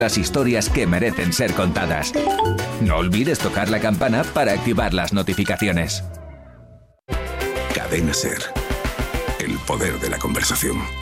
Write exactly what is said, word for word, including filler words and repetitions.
Las historias que merecen ser contadas. No olvides tocar la campana para activar las notificaciones. Cadena SER. El poder de la conversación.